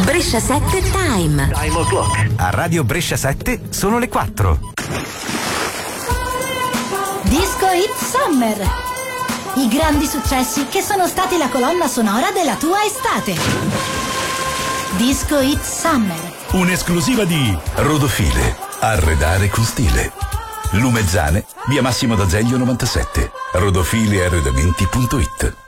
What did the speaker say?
Brescia 7 Time. Time o'clock. A Radio Brescia 7 sono le 4. Disco Hit Summer. I grandi successi che sono stati la colonna sonora della tua estate. Disco Hit Summer. Un'esclusiva di Rodofile. Arredare con stile. Lumezzane, via Massimo d'Azeglio 97. Rodofilearredamenti.it.